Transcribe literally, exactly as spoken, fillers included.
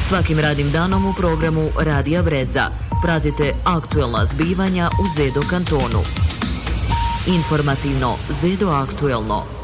Svakim radnim danom u programu Radija Breza pratite aktuelna zbivanja u Zedo kantonu. Informativno Zedo aktuelno.